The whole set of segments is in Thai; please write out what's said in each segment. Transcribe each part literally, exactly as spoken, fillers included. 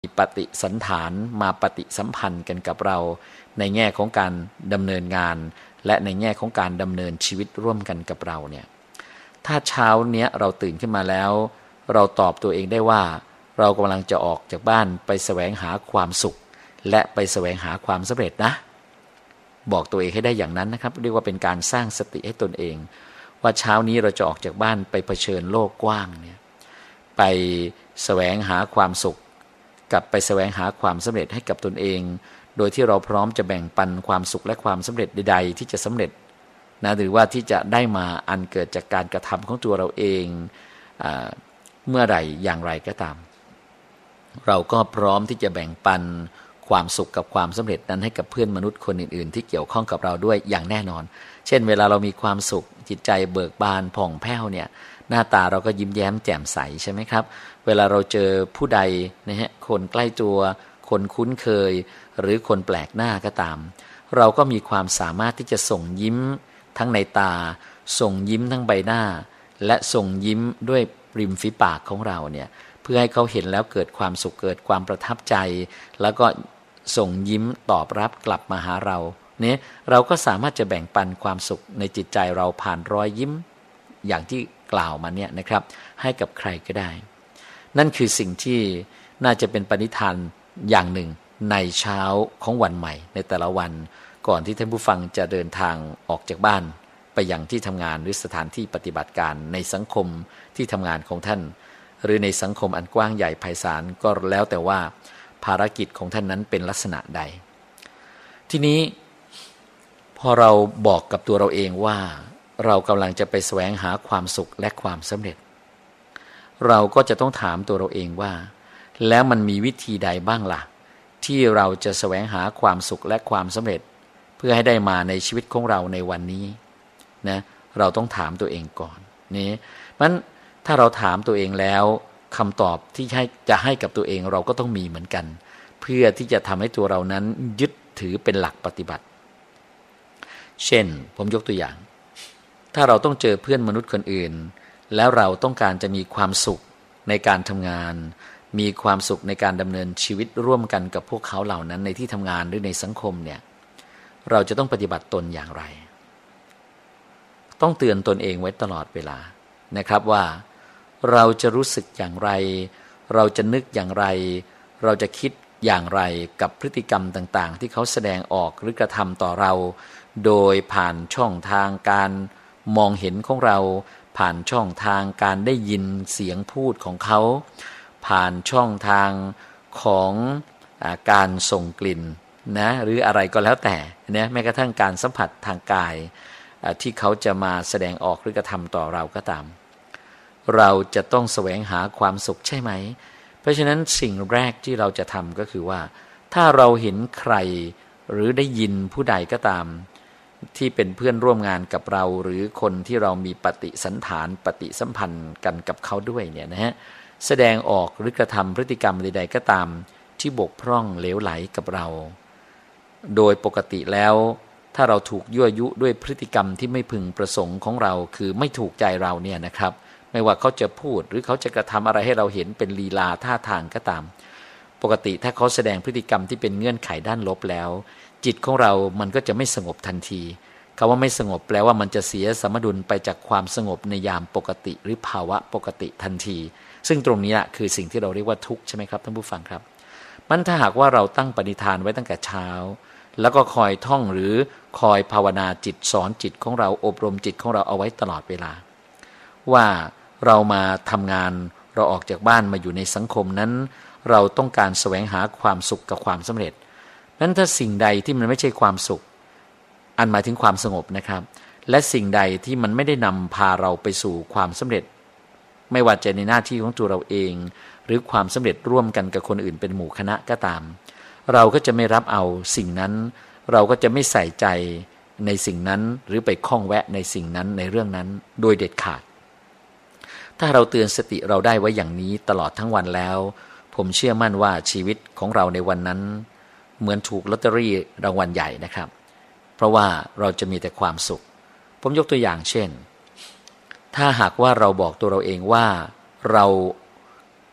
ปฏิสันฐานมาปฏิสัมพันธ์กันกับเราในแง่ของการดำเนินงานและในแง่ของการดำเนินชีวิตร่วมกันกับเราเนี่ยถ้าเช้าเนี้ยเราตื่นขึ้นมาแล้วเราตอบตัวเองได้ว่าเรากำลังจะออกจากบ้านไปแสวงหาความสุขและไปแสวงหาความสำเร็จนะบอกตัวเองให้ได้อย่างนั้นนะครับเรียกว่าเป็นการสร้างสติให้ตนเองว่าเช้านี้เราจะออกจากบ้านไปเผชิญโลกกว้างเนี่ยไปแสวงหาความสุขกับไปแสวงหาความสำเร็จให้กับตนเองโดยที่เราพร้อมจะแบ่งปันความสุขและความสำเร็จใดๆที่จะสำเร็จนะหรือว่าที่จะได้มาอันเกิดจากการกระทำของตัวเราเองเอ่อเมื่อไหร่อย่างไรก็ตามเราก็พร้อมที่จะแบ่งปันความสุขกับความสำเร็จนั้นให้กับเพื่อนมนุษย์คนอื่นๆที่เกี่ยวข้องกับเราด้วยอย่างแน่นอนเช่นเวลาเรามีความสุขจิตใจเบิกบานผ่องแผ้วเนี่ยหน้าตาเราก็ยิ้มแย้มแจ่มใสใช่ไหมครับเวลาเราเจอผู้ใดนะฮะคนใกล้ตัวคนคุ้นเคยหรือคนแปลกหน้าก็ตามเราก็มีความสามารถที่จะส่งยิ้มทั้งในตาส่งยิ้มทั้งใบหน้าและส่งยิ้มด้วยริมฝีปากของเราเนี่ยเพื่อให้เขาเห็นแล้วเกิดความสุขเกิดความประทับใจแล้วก็ส่งยิ้มตอบรับกลับมาหาเราเนี่ยเราก็สามารถจะแบ่งปันความสุขในจิตใจเราผ่านรอยยิ้มอย่างที่กล่าวมาเนี่ยนะครับให้กับใครก็ได้นั่นคือสิ่งที่น่าจะเป็นปณิธานอย่างหนึ่งในเช้าของวันใหม่ในแต่ละวันก่อนที่ท่านผู้ฟังจะเดินทางออกจากบ้านไปยังที่ทำงานหรือสถานที่ปฏิบัติการในสังคมที่ทำงานของท่านหรือในสังคมอันกว้างใหญ่ไพศาลก็แล้วแต่ว่าภารกิจของท่านนั้นเป็นลักษณะใดทีนี้พอเราบอกกับตัวเราเองว่าเรากำลังจะไปแสวงหาความสุขและความสำเร็จเราก็จะต้องถามตัวเราเองว่าแล้วมันมีวิธีใดบ้างล่ะที่เราจะแสวงหาความสุขและความสำเร็จเพื่อให้ได้มาในชีวิตของเราในวันนี้นะเราต้องถามตัวเองก่อนนี่มันถ้าเราถามตัวเองแล้วคำตอบที่ให้จะให้กับตัวเองเราก็ต้องมีเหมือนกันเพื่อที่จะทำให้ตัวเรานั้นยึดถือเป็นหลักปฏิบัติเช่นผมยกตัวอย่างถ้าเราต้องเจอเพื่อนมนุษย์คนอื่นแล้วเราต้องการจะมีความสุขในการทำงานมีความสุขในการดำเนินชีวิตร่วมกันกับพวกเขาเหล่านั้นในที่ทำงานหรือในสังคมเนี่ยเราจะต้องปฏิบัติตนอย่างไรต้องเตือนตนเองไว้ตลอดเวลานะครับว่าเราจะรู้สึกอย่างไรเราจะนึกอย่างไรเราจะคิดอย่างไรกับพฤติกรรมต่างๆที่เขาแสดงออกหรือกระทำต่อเราโดยผ่านช่องทางการมองเห็นของเราผ่านช่องทางการได้ยินเสียงพูดของเขาผ่านช่องทางของอาการส่งกลิ่นนะหรืออะไรก็แล้วแต่นะแม้กระทั่งการสัมผัสทางกายที่เขาจะมาแสดงออกหรือกระทำต่อเราก็ตามเราจะต้องแสวงหาความสุขใช่ไหมเพราะฉะนั้นสิ่งแรกที่เราจะทำก็คือว่าถ้าเราเห็นใครหรือได้ยินผู้ใดก็ตามที่เป็นเพื่อนร่วมงานกับเราหรือคนที่เรามีปฏิสันฐานปฏิสัมพันธ์กันกับเขาด้วยเนี่ยนะฮะแสดงออกหรือกระทำพฤติกรรมใดๆก็ตามที่บกพร่องเหลวไหลกับเราโดยปกติแล้วถ้าเราถูกยั่วยุด้วยพฤติกรรมที่ไม่พึงประสงค์ของเราคือไม่ถูกใจเราเนี่ยนะครับไม่ว่าเขาจะพูดหรือเขาจะกระทำอะไรให้เราเห็นเป็นลีลาท่าทางก็ตามปกติถ้าเขาแสดงพฤติกรรมที่เป็นเงื่อนไขด้านลบแล้วจิตของเรามันก็จะไม่สงบทันทีคำว่าไม่สงบแปลว่ามันจะเสียสมดุลไปจากความสงบในยามปกติหรือภาวะปกติทันทีซึ่งตรงนี้คือสิ่งที่เราเรียกว่าทุกข์ใช่ไหมครับท่านผู้ฟังครับมันถ้าหากว่าเราตั้งปณิธานไว้ตั้งแต่เช้าแล้วก็คอยท่องหรือคอยภาวนาจิตสอนจิตของเราอบรมจิตของเราเอาไว้ตลอดเวลาว่าเรามาทำงานเราออกจากบ้านมาอยู่ในสังคมนั้นเราต้องการแสวงหาความสุขกับความสำเร็จนั้นถ้าสิ่งใดที่มันไม่ใช่ความสุขอันหมายถึงความสงบนะครับและสิ่งใดที่มันไม่ได้นำพาเราไปสู่ความสำเร็จไม่ว่าจะในหน้าที่ของตัวเราเองหรือความสำเร็จร่วมกันกับคนอื่นเป็นหมู่คณะก็ตามเราก็จะไม่รับเอาสิ่งนั้นเราก็จะไม่ใส่ใจในสิ่งนั้นหรือไปข้องแวะในสิ่งนั้นในเรื่องนั้นโดยเด็ดขาดถ้าเราเตือนสติเราได้ไว้อย่างนี้ตลอดทั้งวันแล้วผมเชื่อมั่นว่าชีวิตของเราในวันนั้นเหมือนถูกลอตเตอรี่รางวัลใหญ่นะครับเพราะว่าเราจะมีแต่ความสุขผมยกตัวอย่างเช่นถ้าหากว่าเราบอกตัวเราเองว่าเรา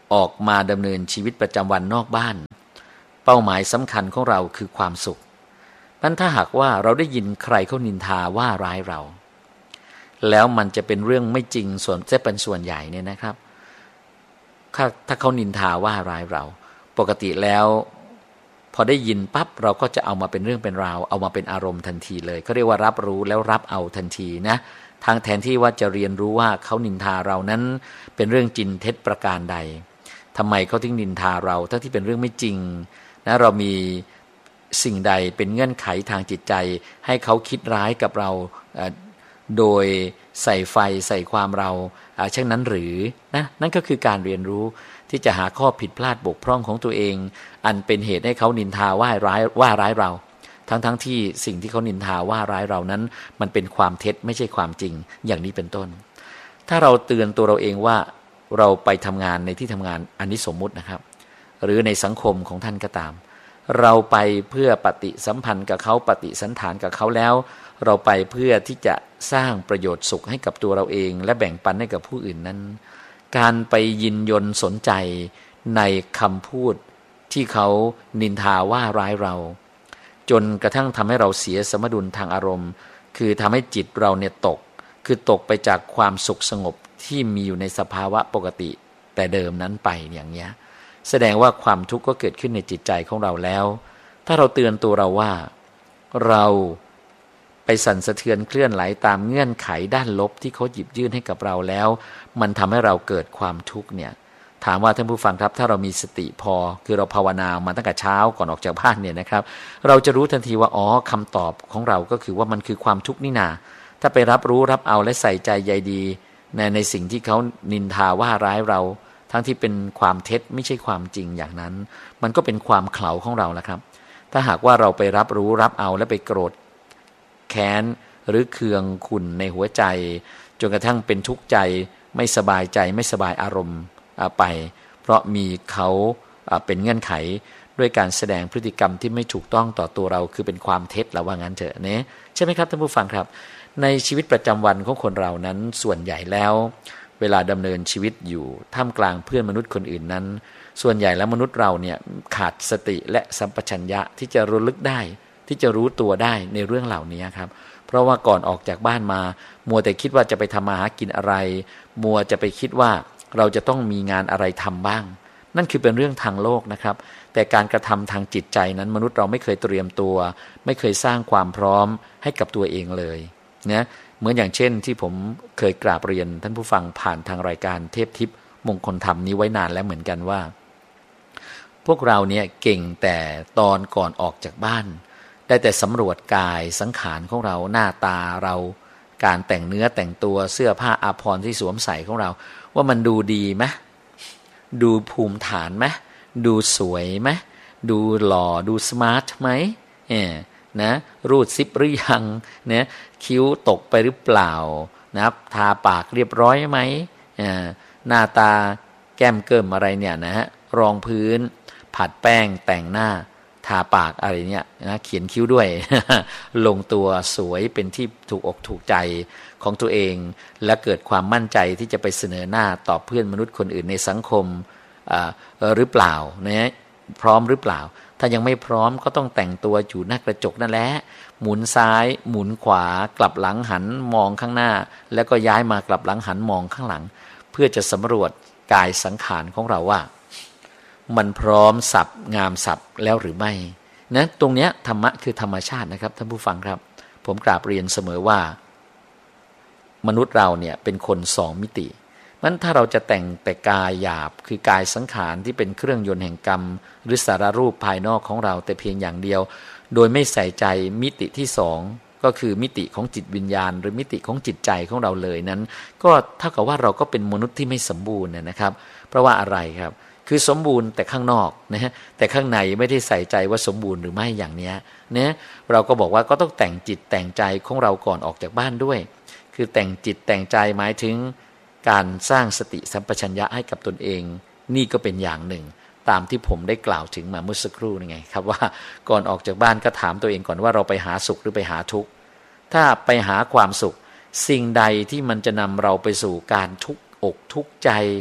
ออกมาดำเนินชีวิตประจำวันนอกบ้านเป้าหมายสำคัญของเราคือความสุขนั้นถ้าหากว่าเราได้ยินใครเขานินทาว่าร้ายเราแล้วมันจะเป็นเรื่องไม่จริงส่วนจะเป็นส่วนใหญ่เนี่ยนะครับถ้าถ้าเขานินทาว่าร้ายเราปกติแล้วพอได้ยินปั๊บเราก็จะเอามาเป็นเรื่องเป็นราวเอามาเป็นอารมณ์ทันทีเลยเขาเรียกว่ารับรู้แล้วรับเอาทันทีนะทางแทนที่ว่าจะเรียนรู้ว่าเขานินทาเรานั้นเป็นเรื่องจริงเท็จประการใดทำไมเขาถึงนินทาเราทั้งที่เป็นเรื่องไม่จริงนะเรามีสิ่งใดเป็นเงื่อนไขทางจิตใจให้เขาคิดร้ายกับเราโดยใส่ไฟใส่ความเราเช่นนั้นหรือนะนั่นก็คือการเรียนรู้ที่จะหาข้อผิดพลาดบกพร่องของตัวเองอันเป็นเหตุให้เขานินทาว่าร้ายว่าร้ายเราทั้งๆ ท, ที่สิ่งที่เขานินทาว่าร้ายเรานั้นมันเป็นความเท็จไม่ใช่ความจริงอย่างนี้เป็นต้นถ้าเราเตือนตัวเราเองว่าเราไปทำงานในที่ทำงานอันนี้สมมุตินะครับหรือในสังคมของท่านก็ตามเราไปเพื่อปฏิสัมพันธ์กับเขาปฏิสันถานกับเขาแล้วเราไปเพื่อที่จะสร้างประโยชน์สุขให้กับตัวเราเองและแบ่งปันให้กับผู้อื่นนั้นการไปยินยนสนใจในคำพูดที่เขานินทาว่าร้ายเราจนกระทั่งทำให้เราเสียสมดุลทางอารมณ์คือทำให้จิตเราเนี่ยตกคือตกไปจากความสุขสงบที่มีอยู่ในสภาวะปกติแต่เดิมนั้นไปอย่างเงี้ยแสดงว่าความทุกข์ก็เกิดขึ้นในจิตใจของเราแล้วถ้าเราเตือนตัวเราว่าเราไปสั่นสะเทือนเคลื่อนไหลตามเงื่อนไขด้านลบที่เขาหยิบยื่นให้กับเราแล้วมันทำให้เราเกิดความทุกข์เนี่ยถามว่าท่านผู้ฟังครับถ้าเรามีสติพอคือเราภาวนามาตั้งแต่เช้าก่อนออกจากบ้านเนี่ยนะครับเราจะรู้ทันทีว่าอ๋อคำตอบของเราก็คือว่ามันคือความทุกข์นี่นาถ้าไปรับรู้รับเอาและใส่ใจใยดีในในสิ่งที่เขานินทาว่าร้ายเราทั้งที่เป็นความเท็จไม่ใช่ความจริงอย่างนั้นมันก็เป็นความเขลาของเราแล้วครับถ้าหากว่าเราไปรับรู้รับเอาและไปโกรธแค้นหรือเคืองขุ่นในหัวใจจนกระทั่งเป็นทุกข์ใจไม่สบายใจไม่สบายอารมณ์ไปเพราะมีเขาเป็นเงื่อนไขด้วยการแสดงพฤติกรรมที่ไม่ถูกต้องต่อตัวเราคือเป็นความเท็จแล้วว่างั้นเถอะเนี่ยใช่ไหมครับท่านผู้ฟังครับในชีวิตประจำวันของคนเรานั้นส่วนใหญ่แล้วเวลาดำเนินชีวิตอยู่ท่ามกลางเพื่อนมนุษย์คนอื่นนั้นส่วนใหญ่แล้วมนุษย์เราเนี่ยขาดสติและสัมปชัญญะที่จะระลึกได้ที่จะรู้ตัวได้ในเรื่องเหล่านี้ครับเพราะว่าก่อนออกจากบ้านมามัวแต่คิดว่าจะไปทำมาหากินอะไรมัวจะไปคิดว่าเราจะต้องมีงานอะไรทำบ้างนั่นคือเป็นเรื่องทางโลกนะครับแต่การกระทำทางจิตใจนั้นมนุษย์เราไม่เคยเตรียมตัวไม่เคยสร้างความพร้อมให้กับตัวเองเลยนะเหมือนอย่างเช่นที่ผมเคยกราบเรียนท่านผู้ฟังผ่านทางรายการเทพทิพย์มงคลธรรมนี้ไว้นานแล้วเหมือนกันว่าพวกเราเนี่ยเก่งแต่ตอนก่อนออกจากบ้านได้แต่สำรวจกายสังขารของเราหน้าตาเราการแต่งเนื้อแต่งตัวเสื้อผ้าอาภรณ์ที่สวมใส่ของเราว่ามันดูดีไหมดูภูมิฐานไหมดูสวยไหมดูหล่อดูสมาร์ทไหมเออนะรูดซิปหรือยังเนี่ยคิ้วตกไปหรือเปล่านะครับทาปากเรียบร้อยไหมเออหน้าตาแก้มเกิมอะไรเนี่ยนะฮะรองพื้นผัดแป้งแต่งหน้าทาปากอะไรเนี่ยนะเขียนคิ้วด้วย ลงตัวสวยเป็นที่ถูกอกถูกใจของตัวเองและเกิดความมั่นใจที่จะไปเสนอหน้าต่อเพื่อนมนุษย์คนอื่นในสังคมหรือเปล่านะพร้อมหรือเปล่าถ้ายังไม่พร้อมก็ต้องแต่งตัวอยู่หน้ากระจกนั่นแหละหมุนซ้ายหมุนขวากลับหลังหันมองข้างหน้าแล้วก็ย้ายมากลับหลังหันมองข้างหลังเพื่อจะสำรวจกายสังขารของเราว่ามันพร้อมสับงามสับแล้วหรือไม่นะตรงเนี้ยธรรมะคือธรรมชาตินะครับท่านผู้ฟังครับผมกราบเรียนเสมอว่ามนุษย์เราเนี่ยเป็นคนสองมิติมันถ้าเราจะแต่งแต่กายหยาบคือกายสังขารที่เป็นเครื่องยนต์แห่งกรรมหรือสารรูปภายนอกของเราแต่เพียงอย่างเดียวโดยไม่ใส่ใจมิติที่สองก็คือมิติของจิตวิญญาณหรือมิติของจิตใจของเราเลยนั้นก็เท่ากับว่าเราก็เป็นมนุษย์ที่ไม่สมบูรณ์นะครับเพราะว่าอะไรครับคือสมบูรณ์แต่ข้างนอกนะฮะแต่ข้างในไม่ได้ใส่ใจว่าสมบูรณ์หรือไม่อย่างเนี้ยเนี่ยเราก็บอกว่าก็ต้องแต่งจิตแต่งใจของเราก่อนออกจากบ้านด้วยคือแต่งจิตแต่งใจหมายถึงการสร้างสติสัมปชัญญะให้กับตนเองนี่ก็เป็นอย่างหนึ่งตามที่ผมได้กล่าวถึงมาเมื่อสักครู่นี่ไงครับว่าก่อนออกจากบ้านก็ถามตัวเองก่อนว่าเราไปหาสุขหรือไปหาทุกข์ถ้าไปหาความสุขสิ่งใดที่มันจะนำเราไปสู่การทุกข์อกทุกข์ใจ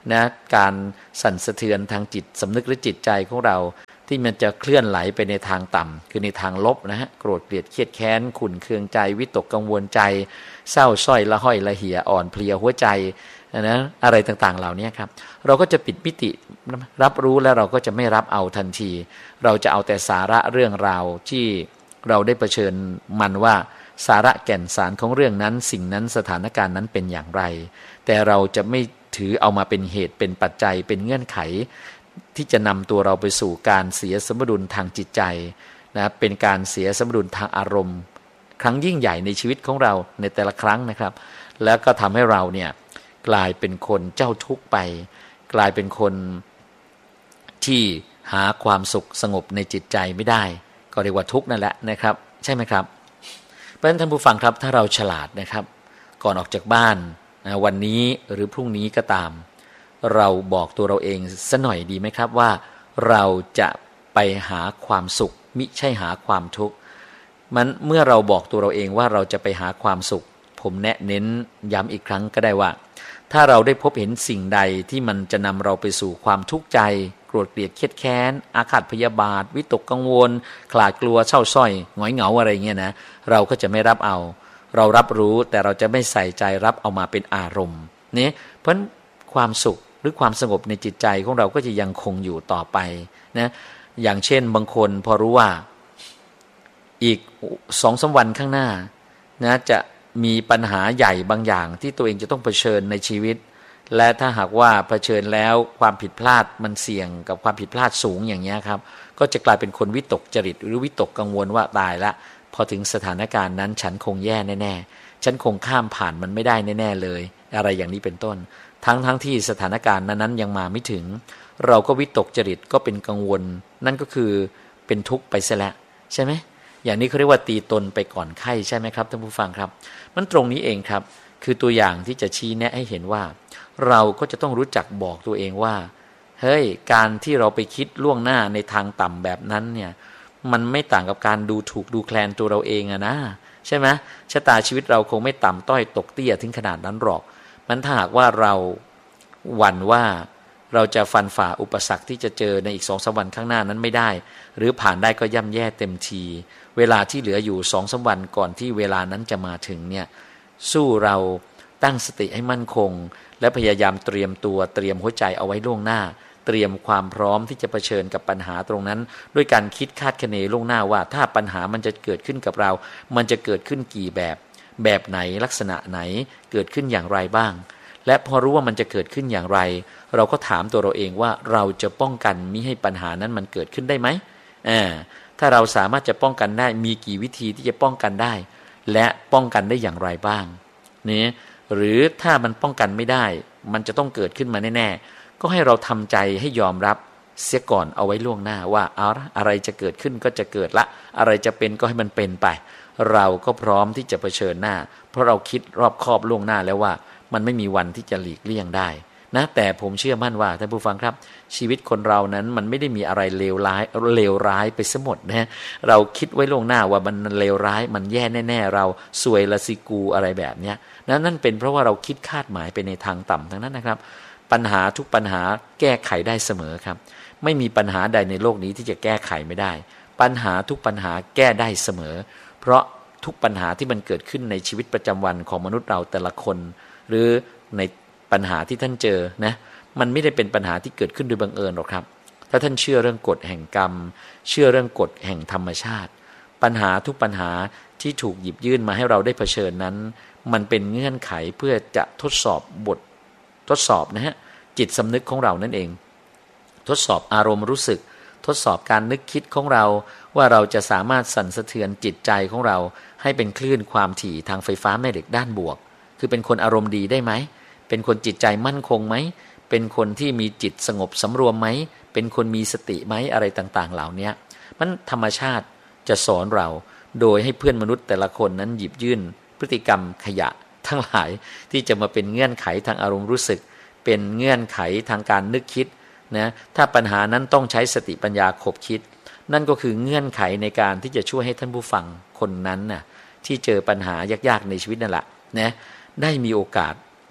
นะการสั่นสะเทือนทางจิตสำนึกหรือจิตใจของเราที่มันจะเคลื่อนไหลไปในทางต่ำคือในทางลบนะฮะโกรธเกลียดเครียดแค้นขุ่นเคืองใจวิตกกังวลใจเศร้าส้อยละห้อยละเหี่ยอ่อนเพลียหัวใจนะอะไรต่างๆเหล่านี้ครับเราก็จะปิดมิติรับรู้แล้วเราก็จะไม่รับเอาทันทีเราจะเอาแต่สาระเรื่องราวที่เราได้เผชิญมันว่าสาระแก่นสารของเรื่องนั้นสิ่งนั้นสถานการณ์นั้นเป็นอย่างไรแต่เราจะไม่ถือเอามาเป็นเหตุเป็นปัจจัยเป็นเงื่อนไขที่จะนำตัวเราไปสู่การเสียสมดุลทางจิตใจนะเป็นการเสียสมดุลทางอารมณ์ครั้งยิ่งใหญ่ในชีวิตของเราในแต่ละครั้งนะครับแล้วก็ทำให้เราเนี่ยกลายเป็นคนเจ้าทุกข์ไปกลายเป็นคนที่หาความสุขสงบในจิตใจไม่ได้ก็เรียกว่าทุกข์นั่นแหละนะครับใช่ไหมครับเพราะฉะนั้นท่านผู้ฟังครับถ้าเราฉลาดนะครับก่อนออกจากบ้านนะวันนี้หรือพรุ่งนี้ก็ตามเราบอกตัวเราเองสักหน่อยดีไหมครับว่าเราจะไปหาความสุขมิใช่หาความทุกข์มันเมื่อเราบอกตัวเราเองว่าเราจะไปหาความสุขผมแนะเน้นย้ำอีกครั้งก็ได้ว่าถ้าเราได้พบเห็นสิ่งใดที่มันจะนำเราไปสู่ความทุกข์ใจโกรธเกลียดเครียดแค้นอาฆาตพยาบาทวิตกกังวลขลาดกลัวเศร้าส้อยหงอยเหงาอะไรเงี้ยนะเราก็จะไม่รับเอาเรารับรู้แต่เราจะไม่ใส่ใจรับเอามาเป็นอารมณ์นี่เพราะความสุขหรือความสงบในจิตใจของเราก็จะยังคงอยู่ต่อไปนะอย่างเช่นบางคนพอรู้ว่าอีก สองถึงสาม วันข้างหน้านะจะมีปัญหาใหญ่บางอย่างที่ตัวเองจะต้องเผชิญในชีวิตและถ้าหากว่าเผชิญแล้วความผิดพลาดมันเสี่ยงกับความผิดพลาดสูงอย่างนี้ครับก็จะกลายเป็นคนวิตกจริตหรือวิตกกังวลว่าตายละพอถึงสถานการณ์นั้นฉันคงแย่แน่ๆฉันคงข้ามผ่านมันไม่ได้แน่ๆเลยอะไรอย่างนี้เป็นต้นทั้งทั้งที่สถานการณ์นั้นๆยังมาไม่ถึงเราก็วิตกจริตก็เป็นกังวลนั่นก็คือเป็นทุกข์ไปซะแล้วใช่ไหมอย่างนี้เขาเรียกว่าตีตนไปก่อนไข้ใช่ไหมครับท่านผู้ฟังครับมันตรงนี้เองครับคือตัวอย่างที่จะชี้แนะให้เห็นว่าเราก็จะต้องรู้จักบอกตัวเองว่าเฮ้ยการที่เราไปคิดล่วงหน้าในทางต่ำแบบนั้นเนี่ยมันไม่ต่างกับการดูถูกดูแคลนตัวเราเองอะนะใช่ไหมชะตาชีวิตเราคงไม่ต่ำต้อยตกเตี้ยถึงขนาดนั้นหรอกมันถ้าหากว่าเราหวั่นว่าเราจะฟันฝ่าอุปสรรคที่จะเจอในอีก สองถึงสาม วันข้างหน้านั้นไม่ได้หรือผ่านได้ก็ย่ำแย่เต็มทีเวลาที่เหลืออยู่ สองถึงสาม วันก่อนที่เวลานั้นจะมาถึงเนี่ยสู้เราตั้งสติให้มั่นคงและพยายามเตรียมตัวเตรียมหัวใจเอาไว้ล่วงหน้าเตรียมความพร้อมที่จะเผชิญกับปัญหาตรงนั้นด้วยการคิดคาดคะเนล่วงหน้าว่าถ้าปัญหามันจะเกิดขึ้นกับเรามันจะเกิดขึ้นกี่แบบแบบไหนลักษณะไหนเกิดขึ้นอย่างไรบ้างและพอรู้ว่ามันจะเกิดขึ้นอย่างไรเราก็ถามตัวเราเองว่าเราจะป้องกันมิให้ปัญหานั้นมันเกิดขึ้นได้ไหมอ่าถ้าเราสามารถจะป้องกันได้มีกี่วิธีที่จะป้องกันได้และป้องกันได้อย่างไรบ้างนี่หรือถ้ามันป้องกันไม่ได้มันจะต้องเกิดขึ้นมาแน่ๆก็ให้เราทำใจให้ยอมรับเสียก่อนเอาไว้ล่วงหน้าว่าเอาละอะไรจะเกิดขึ้นก็จะเกิดละอะไรจะเป็นก็ให้มันเป็นไปเราก็พร้อมที่จะเผชิญหน้าเพราะเราคิดรอบคอบล่วงหน้าแล้วว่ามันไม่มีวันที่จะหลีกเลี่ยงได้นะแต่ผมเชื่อมั่นว่าท่านผู้ฟังครับชีวิตคนเรานั้นมันไม่ได้มีอะไรเลวร้ายเลวร้ายไปซะหมดนะเราคิดไว้ล่วงหน้าว่ามันเลวร้ายมันแย่แน่ๆเราซวยละสิกูอะไรแบบเนี้ยนั้นนั่นเป็นเพราะว่าเราคิดคาดหมายไปในทางต่ำทั้งนั้นนะครับปัญหาทุกปัญหาแก้ไขได้เสมอครับไม่มีปัญหาใดในโลกนี้ที่จะแก้ไขไม่ได้ปัญหาทุกปัญหาแก้ได้เสมอเพราะทุกปัญหาที่มันเกิดขึ้นในชีวิตประจำวันของมนุษย์เราแต่ละคนหรือในปัญหาที่ท่านเจอนะมันไม่ได้เป็นปัญหาที่เกิดขึ้นโดยบังเอิญหรอกครับถ้าท่านเชื่อเรื่องกฎแห่งกรรมเชื่อเรื่องกฎแห่งธรรมชาติปัญหาทุกปัญหาที่ถูกหยิบยื่นมาให้เราได้เผชิญนั้นมันเป็นเงื่อนไขเพื่อจะทดสอบบททดสอบนะฮะจิตสำนึกของเรานั่นเองทดสอบอารมณ์รู้สึกทดสอบการนึกคิดของเราว่าเราจะสามารถสั่นสะเทือนจิตใจของเราให้เป็นคลื่นความถี่ทางไฟฟ้าแม่เหล็กด้านบวกคือเป็นคนอารมณ์ดีได้ไหมเป็นคนจิตใจมั่นคงไหมเป็นคนที่มีจิตสงบสำรวมไหมเป็นคนมีสติไหมอะไรต่างๆเหล่านี้มันธรรมชาติจะสอนเราโดยให้เพื่อนมนุษย์แต่ละคนนั้นหยิบยื่นพฤติกรรมขยะทั้งหลายที่จะมาเป็นเงื่อนไขทางอารมณ์รู้สึกเป็นเงื่อนไขทางการนึกคิดนะถ้าปัญหานั้นต้องใช้สติปัญญาขบคิดนั่นก็คือเงื่อนไขในการที่จะช่วยให้ท่านผู้ฟังคนนั้นน่ะที่เจอปัญหายากๆในชีวิตนั่นแหละนะได้มีโอกาส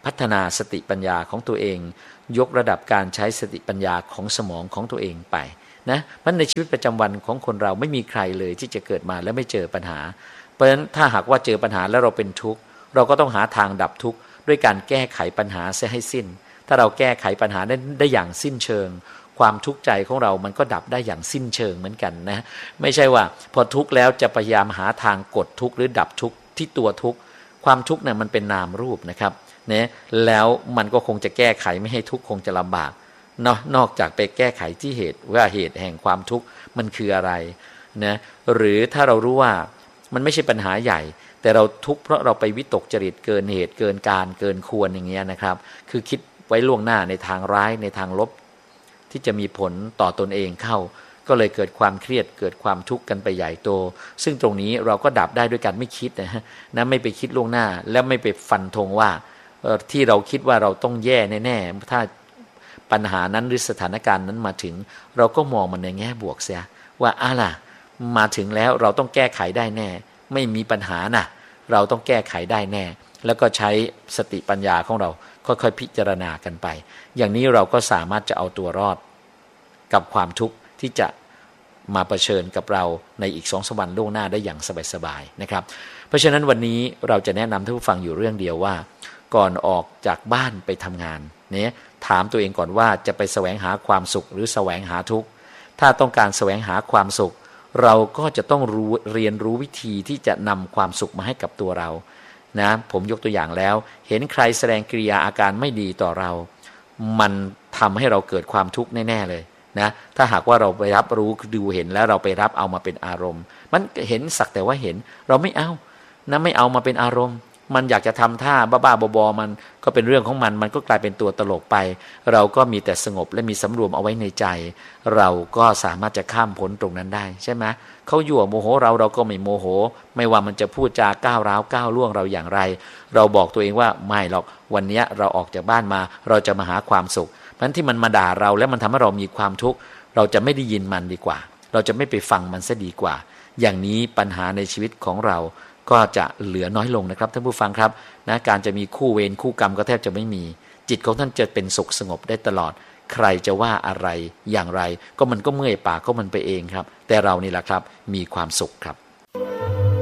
พัฒนาสติปัญญาของตัวเองยกระดับการใช้สติปัญญาของสมองของตัวเองไปนะมันในชีวิตประจำวันของคนเราไม่มีใครเลยที่จะเกิดมาแล้วไม่เจอปัญหาเพราะฉะนั้นถ้าหากว่าเจอปัญหาแล้วเราเป็นทุกข์เราก็ต้องหาทางดับทุกข์ด้วยการแก้ไขปัญหาเสียให้สิ้นถ้าเราแก้ไขปัญหาได้ได้อย่างสิ้นเชิงความทุกข์ใจของเรามันก็ดับได้อย่างสิ้นเชิงเหมือนกันนะไม่ใช่ว่าพอทุกข์แล้วจะพยายามหาทางกดทุกข์หรือดับทุกข์ที่ตัวทุกข์ความทุกข์เนี่ยมันเป็นนามรูปนะครับเนี่ยแล้วมันก็คงจะแก้ไขไม่ให้ทุกข์คงจะลำบากเนาะนอกจากไปแก้ไขที่เหตุว่าเหตุแห่งความทุกข์มันคืออะไรนะหรือถ้าเรารู้ว่ามันไม่ใช่ปัญหาใหญ่แต่เราทุกข์เพราะเราไปวิตกจริตเกินเหตุเกินการเกินควรอย่างเงี้ยนะครับคือคิดไว้ล่วงหน้าในทางร้ายในทางลบที่จะมีผลต่อตนเองเข้าก็เลยเกิดความเครียดเกิดความทุกข์กันไปใหญ่โตซึ่งตรงนี้เราก็ดับได้ด้วยการไม่คิดนะฮะนะไม่ไปคิดล่วงหน้าแล้วไม่ไปฟันธงว่าที่เราคิดว่าเราต้องแย่แน่ๆถ้าปัญหานั้นหรือสถานการณ์นั้นมาถึงเราก็มองมันในแง่บวกเสียว่าอ่ะล่ะมาถึงแล้วเราต้องแก้ไขได้แน่ไม่มีปัญหานะเราต้องแก้ไขได้แน่แล้วก็ใช้สติปัญญาของเราค่อยๆพิจารณากันไปอย่างนี้เราก็สามารถจะเอาตัวรอดกับความทุกข์ที่จะมาเผชิญกับเราในอีกสองสามวันล่วงหน้าได้อย่างสบายๆนะครับเพราะฉะนั้นวันนี้เราจะแนะนำท่านผู้ฟังอยู่เรื่องเดียวว่าก่อนออกจากบ้านไปทำงานเนี่ยถามตัวเองก่อนว่าจะไปแสวงหาความสุขหรือแสวงหาทุกข์ถ้าต้องการแสวงหาความสุขเราก็จะต้องรู้เรียนรู้วิธีที่จะนำความสุขมาให้กับตัวเรานะผมยกตัวอย่างแล้วเห็นใครแสดงกิริยาอาการไม่ดีต่อเรามันทำให้เราเกิดความทุกข์แน่ๆเลยนะถ้าหากว่าเราไปรับรู้ดูเห็นแล้วเราไปรับเอามาเป็นอารมณ์มันเห็นสักแต่ว่าเห็นเราไม่เอานะไม่เอามาเป็นอารมณ์มันอยากจะทำท่าบ้าๆบอๆมันก็เป็นเรื่องของมันมันก็กลายเป็นตัวตลกไปเราก็มีแต่สงบและมีสำรวมเอาไว้ในใจเราก็สามารถจะข้ามพ้นตรงนั้นได้ใช่ไหมเขายั่วโมโหเราเราก็ไม่โมโหไม่ว่ามันจะพูดจาก้าวร้าวก้าวล่วงเราอย่างไรเราบอกตัวเองว่าไม่หรอกวันนี้เราออกจากบ้านมาเราจะมาหาความสุขเพราะฉะนั้นที่มันมาด่าเราแล้วมันทำให้เรามีความทุกข์เราจะไม่ได้ยินมันดีกว่าเราจะไม่ไปฟังมันซะดีกว่าอย่างนี้ปัญหาในชีวิตของเราก็จะเหลือน้อยลงนะครับท่านผู้ฟังครับนะการจะมีคู่เวรคู่กรรมก็แทบจะไม่มีจิตของท่านจะเป็นสุขสงบได้ตลอดใครจะว่าอะไรอย่างไรก็มันก็เมื่อยปากก็มันไปเองครับแต่เรานี่แหละครับมีความสุขครับ